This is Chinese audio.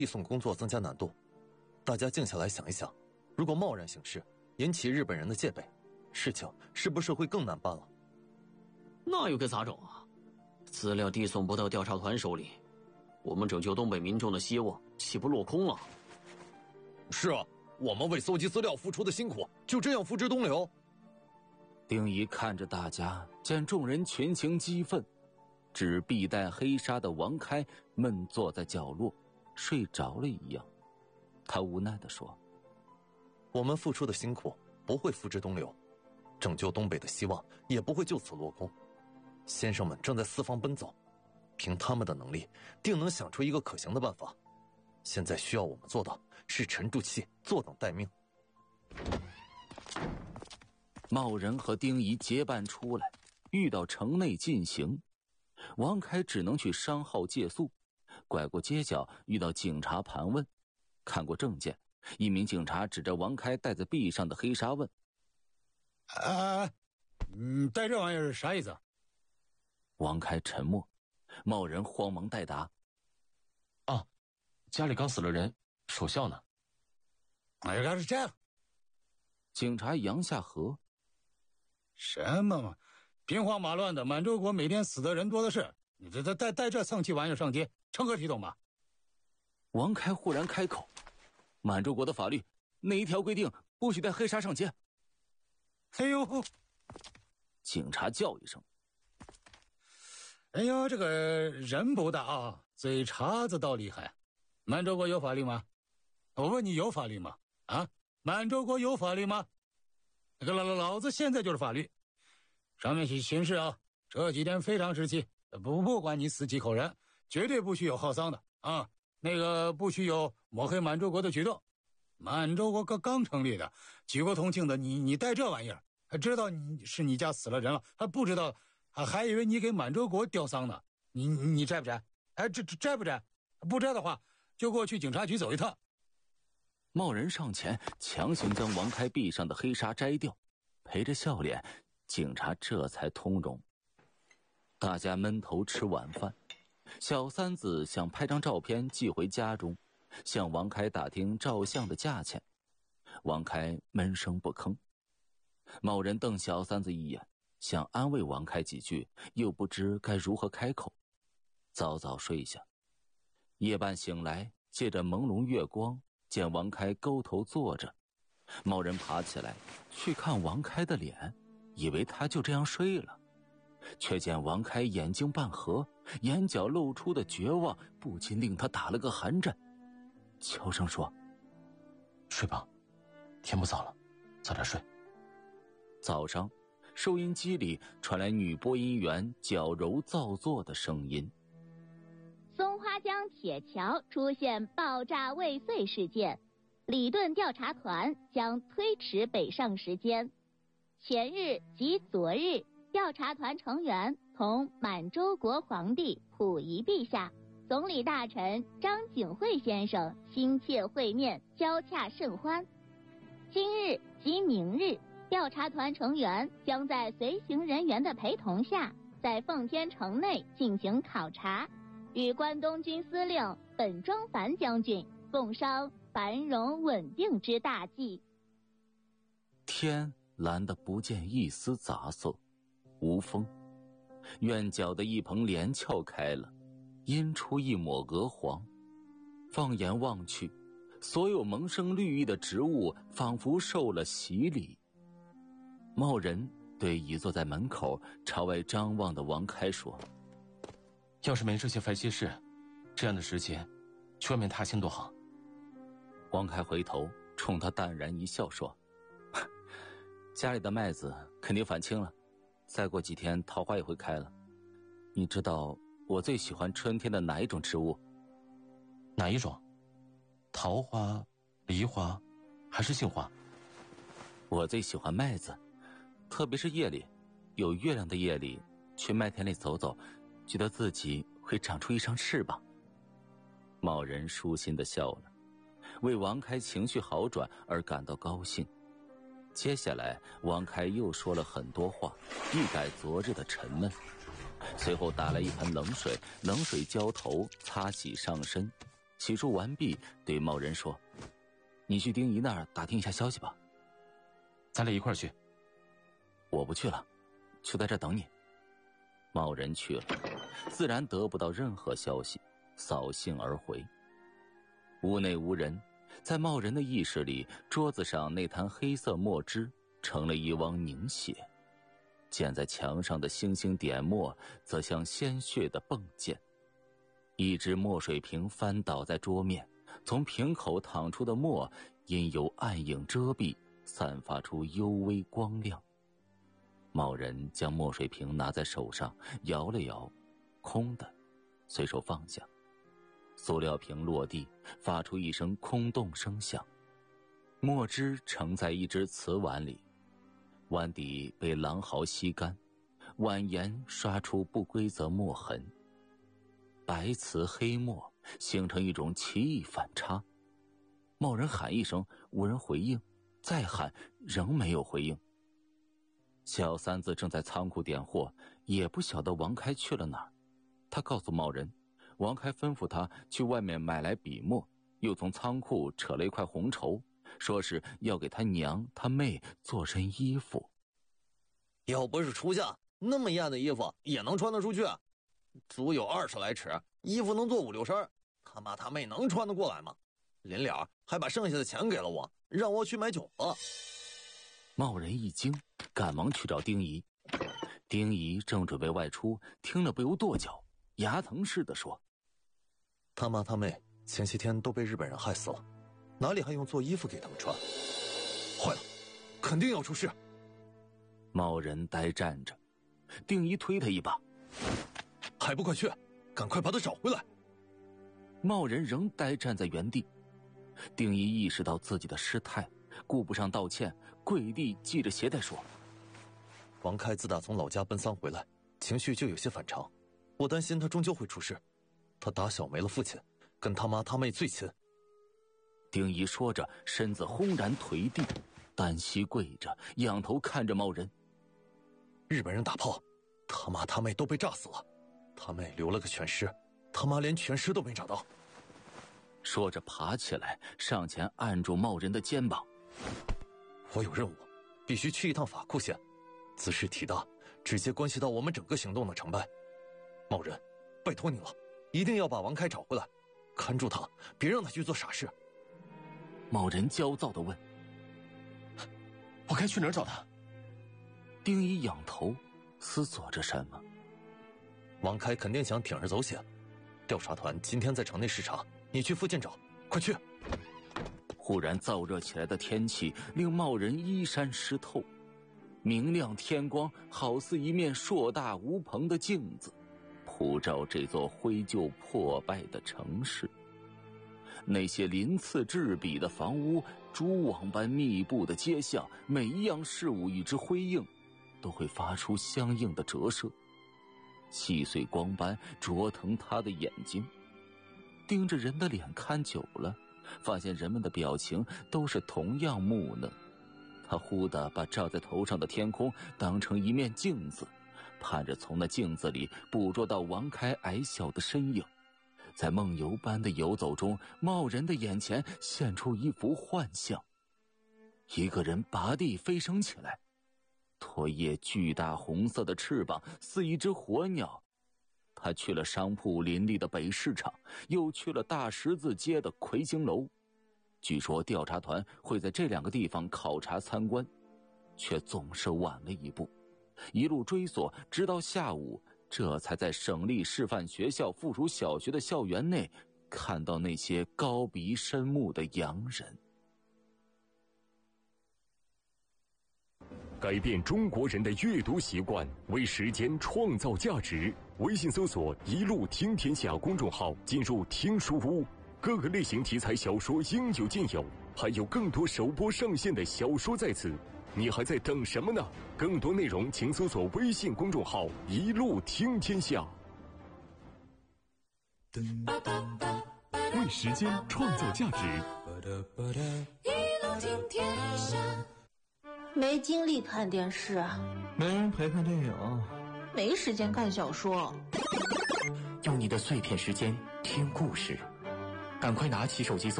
递送工作增加难度。大家静下来想一想，如果贸然行事，引起日本人的戒备，事情是不是会更难办了？ 那又该咋整啊？资料递送不到调查团手里，我们拯救东北民众的希望岂不落空了？ 是啊，我们为搜集资料付出的辛苦就这样付之东流。 丁仪看着大家，见众人群情激愤，只必戴黑纱的王开闷坐在角落，睡着了一样。他无奈地说： 我们付出的辛苦不会付之东流，拯救东北的希望也不会就此落空。先生们正在四方奔走，凭他们的能力定能想出一个可行的办法。现在需要我们做的是沉住气，坐等待命。 茂仁和丁仪结伴出来，遇到城内进行，王开只能去商号借宿。拐过街角遇到警察盘问，看过证件，一名警察指着王开戴在臂上的黑纱问： 你戴这玩意儿啥意思？ 王开沉默，茂仁慌忙代答： 家里刚死了人，守孝呢。 原来是这样。 警察扬下颌： 什么嘛，兵荒马乱的满洲国每天死的人多的是，你这带这丧气玩意儿上街，成何体统吧？ 王开忽然开口：满洲国的法律哪一条规定不许带黑纱上街？ 哎呦！ 警察叫一声： 哎呦，这个人不大啊，嘴茬子倒厉害。满洲国有法律吗？我问你有法律吗？啊，满洲国有法律吗？那个老子现在就是法律。上面巡视啊，这几天非常时期，不管你死几口人，绝对不许有耗丧的啊。那个不许有抹黑满洲国的举动。满洲国刚成立的，举国同庆的，你带这玩意儿，还知道你是你家死了人了，还不知道，还以为你给满洲国吊丧呢。你摘不摘？哎，摘不摘？不摘的话，就过去警察局走一趟。 茂仁上前强行将王开臂上的黑纱摘掉，陪着笑脸，警察这才通融。大家闷头吃晚饭，小三子想拍张照片寄回家中，向王开打听照相的价钱。王开闷声不吭。茂仁瞪小三子一眼，想安慰王开几句，又不知该如何开口，早早睡下。夜半醒来，借着朦胧月光，见王开勾头坐着。茂仁爬起来去看王开的脸，以为他就这样睡了，却见王开眼睛半合，眼角露出的绝望不禁令他打了个寒战，悄声说： 睡吧，天不早了，早点睡。 早上，收音机里传来女播音员矫揉造作的声音： 松花江铁桥出现爆炸未遂事件，里顿调查团将推迟北上时间。前日及昨日，调查团成员同满洲国皇帝溥仪陛下、总理大臣张景惠先生亲切会面，交洽甚欢。今日及明日，调查团成员将在随行人员的陪同下，在奉天城内进行考察，与关东军司令本庄繁将军共商繁荣稳定之大计。 天蓝得不见一丝杂色，无风。院角的一蓬莲翘开了，阴出一抹鹅黄。放眼望去，所有萌生绿意的植物仿佛受了洗礼。茂仁对倚坐在门口朝外张望的王开说： 要是没这些烦心事，这样的时节去外面踏青多好。 王开回头冲他淡然一笑说：家里的麦子肯定返青了，再过几天桃花也会开了。你知道我最喜欢春天的哪一种植物？ 哪一种？桃花、梨花还是杏花？ 我最喜欢麦子，特别是夜里，有月亮的夜里，去麦田里走走，觉得自己会长出一双翅膀。茂仁舒心地笑了，为王开情绪好转而感到高兴。接下来王开又说了很多话，一改昨日的沉闷。随后打来一盆冷水，冷水浇头，擦洗上身， 洗漱完毕，对茂人说：“你去丁仪那儿打听一下消息吧。” 咱俩一块儿去。 我不去了，就在这等你。茂人去了，自然得不到任何消息，扫兴而回。屋内无人，在茂人的意识里，桌子上那滩黑色墨汁成了一汪凝血，溅在墙上的星星点墨则像鲜血的迸溅。一只墨水瓶翻倒在桌面，从瓶口淌出的墨因有暗影遮蔽，散发出幽微光亮。茂人将墨水瓶拿在手上摇了摇，空的，随手放下。塑料瓶落地，发出一声空洞声响。墨汁盛在一只瓷碗里，碗底被狼毫吸干，碗沿刷出不规则墨痕。白瓷黑墨形成一种奇异反差。茂人喊一声，无人回应，再喊，仍没有回应。小三子正在仓库点货，也不晓得王开去了哪儿。他告诉茂人，王开吩咐他去外面买来笔墨，又从仓库扯了一块红绸，说是要给他娘他妹做身衣服。 要不是初夏，那么艳的衣服也能穿得出去？足有20来尺，衣服能做5、6身，他妈他妹能穿得过来吗？临了还把剩下的钱给了我，让我去买酒喝。 茂人一惊，赶忙去找丁仪。丁仪正准备外出，听了不由跺脚，牙疼似的说：“ 他妈他妹前些天都被日本人害死了，哪里还用做衣服给他们穿？坏了，肯定要出事。” 茂人呆站着，丁仪推他一把：“ 还不快去，赶快把他找回来！” 茂人仍呆站在原地。丁仪意识到自己的失态，顾不上道歉，跪地系着鞋带说：“ 王开自打从老家奔丧回来，情绪就有些反常，我担心他终究会出事。他打小没了父亲，跟他妈他妹最亲。” 丁仪说着，身子轰然颓地，单膝跪着，仰头看着茂人。 日本人打炮，他妈他妹都被炸死了，他妹留了个全尸，他妈连全尸都没找到。 说着爬起来，上前按住茂人的肩膀：“ 我有任务，必须去一趟法库县，此事体大，直接关系到我们整个行动的成败。茂人，拜托你了，一定要把王开找回来，看住他，别让他去做傻事。” 茂人焦躁地问：“ 我该去哪儿找他？” 丁仪仰头思索着什么。 王开肯定想铤而走险，调查团今天在城内视察，你去附近找，快去！ 忽然燥热起来的天气令茂人衣衫湿透，明亮天光好似一面硕大无朋的镜子，普照这座灰旧破败的城市。那些鳞次栉比的房屋，蛛网般密布的街巷，每一样事物与之辉映，都会发出相应的折射。细碎光斑灼疼他的眼睛，盯着人的脸看久了，发现人们的表情都是同样木讷。他忽地把罩在头上的天空当成一面镜子，盼着从那镜子里捕捉到王开矮小的身影。在梦游般的游走中，茂人的眼前现出一幅幻象：一个人拔地飞升起来，拖曳巨大红色的翅膀，似一只火鸟。他去了商铺林立的北市场，又去了大十字街的魁星楼。据说调查团会在这2个地方考察参观，却总是晚了一步。一路追索，直到下午，这才在省立师范学校附属小学的校园内看到那些高鼻深目的洋人。 改变中国人的阅读习惯，为时间创造价值。微信搜索“一路听天下”公众号，进入听书屋，各个类型题材小说应有尽有，还有更多首播上线的小说在此，你还在等什么呢？更多内容请搜索微信公众号“一路听天下”。为时间创造价值。 一路听天下。没精力看电视， 没人陪看电影， 没时间看小说， 用你的碎片时间听故事， 赶快拿起手机搜。